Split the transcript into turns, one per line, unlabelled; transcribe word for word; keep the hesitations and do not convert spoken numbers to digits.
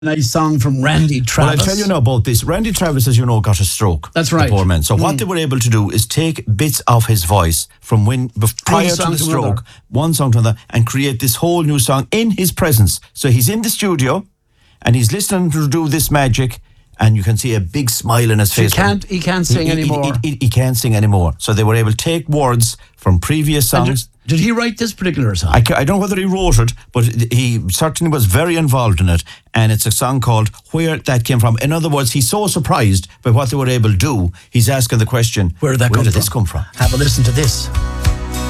Nice song from Randy Travis.
Well, I'll tell you now about this. Randy Travis, as you know, got a stroke.
That's right.
The poor man. So
mm.
what they were able to do is take bits of his voice from when prior to the stroke,
to
one song to another, and create this whole new song in his presence. So he's in the studio, and he's listening to do this magic, and you can see a big smile in his
so
face.
He can't, he can't sing
he,
anymore.
He, he, he, he can't sing anymore. So they were able to take words from previous songs.
Did, did he write this particular song?
I, I don't know whether he wrote it, but he certainly was very involved in it. And it's a song called Where That Came From. In other words, he's so surprised by what they were able to do, he's asking the question,
Where did that
where
come
did
from?
this come from?
Have a listen to this.